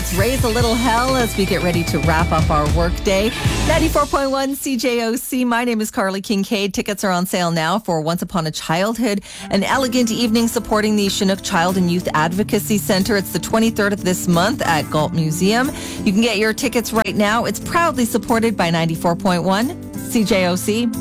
Let's raise a little hell as we get ready to wrap up our workday. 94.1 CJOC. My name is Carly Kincaid. Tickets are on sale now for Once Upon a Childhood, an elegant evening supporting the Chinook Child and Youth Advocacy Center. It's the 23rd of this month at Galt Museum. You can get your tickets right now. It's proudly supported by 94.1 CJOC.